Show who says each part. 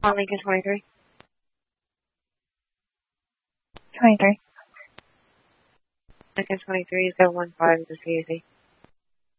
Speaker 1: On Lincoln 23.
Speaker 2: 23.
Speaker 1: Lincoln 23 715 is the CAC.